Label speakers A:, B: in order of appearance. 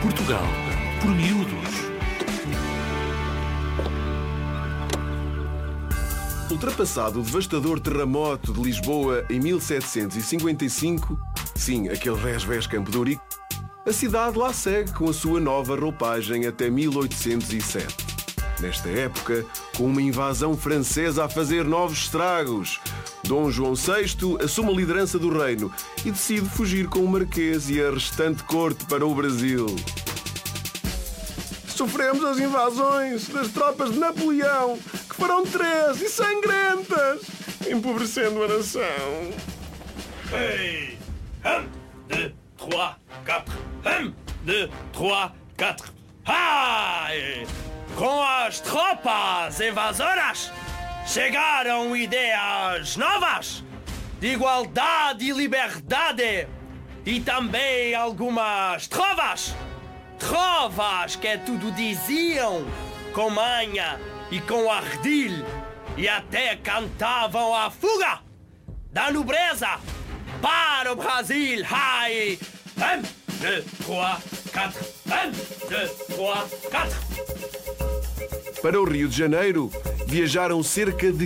A: Portugal, por miúdos.
B: Ultrapassado o devastador terremoto de Lisboa em 1755, sim, aquele resvés Campo de Ourique, a cidade lá segue com a sua nova roupagem até 1807. Nesta época, com uma invasão francesa a fazer novos estragos, Dom João VI assume a liderança do reino e decide fugir com o Marquês e a restante corte para o Brasil. Sofremos as invasões das tropas de Napoleão, que foram 3 e sangrentas, empobrecendo a nação.
C: Hey! 1, 2, 3, 4. 1, 2, 3, 4. Ai! Com as tropas invasoras chegaram ideias novas de igualdade e liberdade e também algumas trovas. Trovas que tudo diziam com manha e com ardil e até cantavam a fuga da nobreza para o Brasil. Ai! 1, 2, 3, 4. 1, 2, 3, 4.
B: Para o Rio de Janeiro, viajaram cerca de